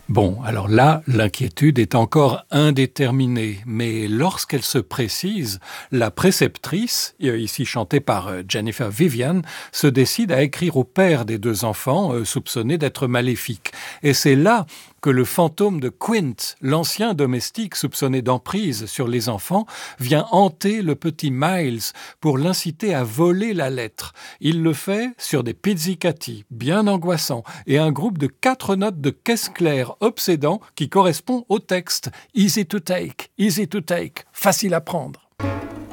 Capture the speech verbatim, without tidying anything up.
Bon, alors là, l'inquiétude est encore indéterminée, mais lorsqu'elle se précise, la préceptrice, euh, ici chantée par euh, Jennifer Vivian, se décide à écrire au père des deux enfants, euh, soupçonnés d'être maléfiques. Et c'est là que le fantôme de Quint, l'ancien domestique soupçonné d'emprise sur les enfants, vient hanter le petit Miles pour l'inciter à voler la lettre. Il le fait sur des pizzicati bien angoissants et un groupe de quatre notes de caisse claire obsédant qui correspond au texte. Easy to take, easy to take, facile à prendre.